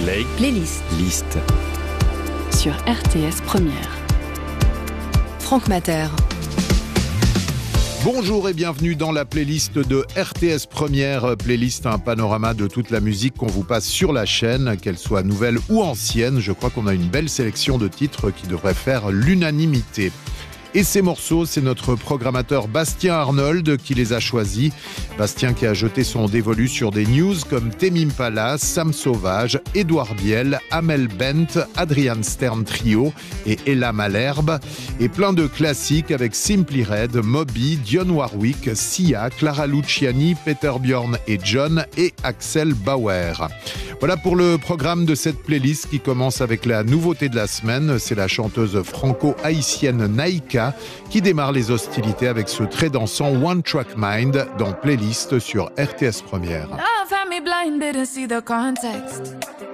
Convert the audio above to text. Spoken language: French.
Play. Playlist. Liste. Sur RTS Première. Franck Mater. Bonjour et bienvenue dans la playlist de RTS Première. Playlist, un panorama de toute la musique qu'on vous passe sur la chaîne, qu'elle soit nouvelle ou ancienne. Je crois qu'on a une belle sélection de titres qui devrait faire l'unanimité. Et ces morceaux, c'est notre programmateur Bastien Arnold qui les a choisis. Bastien qui a jeté son dévolu sur des news comme Tame Impala, Sam Sauvage, Édouard Biel, Amel Bent, Adrian Stern Trio et Ella Malherbe. Et plein de classiques avec Simply Red, Moby, Dionne Warwick, Sia, Clara Luciani, Peter Bjorn et John et Axel Bauer. Voilà pour le programme de cette playlist qui commence avec la nouveauté de la semaine. C'est la chanteuse franco-haïtienne Naïka qui démarre les hostilités avec ce très dansant One Track Mind dans Playlist sur RTS Première. Love had me blinded and see the context.